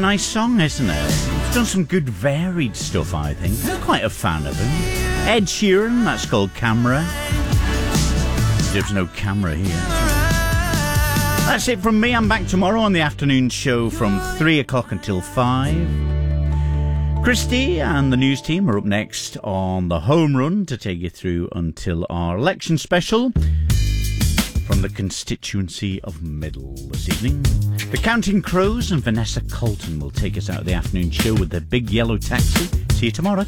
nice song, isn't it? It's done some good varied stuff, I think. I'm quite a fan of him. Ed Sheeran, that's called Camera. There's no camera here. That's it from me. I'm back tomorrow on the afternoon show from 3 o'clock until 5. Christy and the news team are up next on the home run to take you through until our election special from the constituency of Middle this evening. The Counting Crows and Vanessa Colton will take us out of the afternoon show with their Big Yellow Taxi. See you tomorrow.